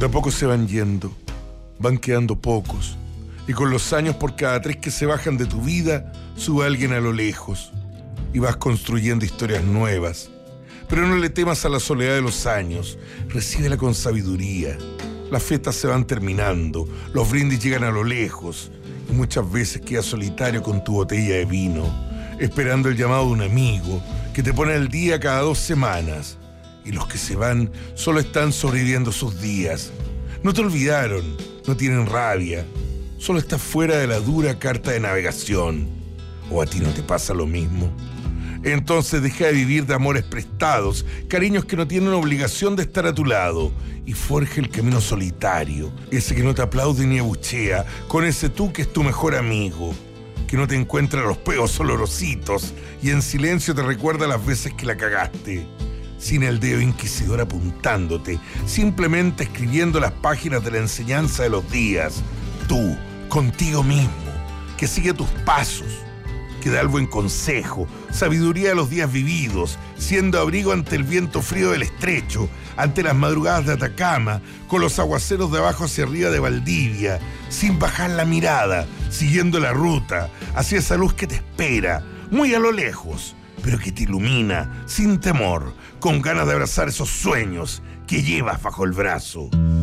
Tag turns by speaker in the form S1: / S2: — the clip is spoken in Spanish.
S1: De a poco se van yendo, van quedando pocos, y con los años por cada 3 que se bajan de tu vida, sube alguien a lo lejos, y vas construyendo historias nuevas. Pero no le temas a la soledad de los años, recíbela con sabiduría. Las fiestas se van terminando, los brindis llegan a lo lejos, y muchas veces quedas solitario con tu botella de vino, esperando el llamado de un amigo que te pone al día cada 2 semanas. Y los que se van solo están sobreviviendo sus días. No te olvidaron, no tienen rabia, solo estás fuera de la dura carta de navegación. ¿O a ti no te pasa lo mismo? Entonces deja de vivir de amores prestados, cariños que no tienen obligación de estar a tu lado, y forja el camino solitario, ese que no te aplaude ni abuchea, con ese tú que es tu mejor amigo, que no te encuentra los peos olorositos y en silencio te recuerda las veces que la cagaste, sin el dedo inquisidor apuntándote, simplemente escribiendo las páginas de la enseñanza de los días, tú, contigo mismo, que sigue tus pasos, que da el buen consejo, sabiduría de los días vividos, siendo abrigo ante el viento frío del estrecho, ante las madrugadas de Atacama, con los aguaceros de abajo hacia arriba de Valdivia, sin bajar la mirada, siguiendo la ruta, hacia esa luz que te espera, muy a lo lejos, pero que te ilumina, sin temor, con ganas de abrazar esos sueños que llevas bajo el brazo.